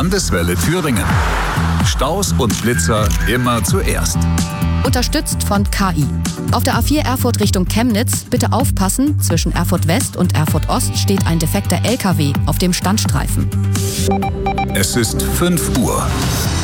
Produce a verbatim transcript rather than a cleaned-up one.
Landeswelle Thüringen. Staus und Blitzer immer zuerst. Unterstützt von K I. Auf der A vier Erfurt Richtung Chemnitz bitte aufpassen, zwischen Erfurt West und Erfurt Ost steht ein defekter L K W auf dem Standstreifen. Es ist fünf Uhr.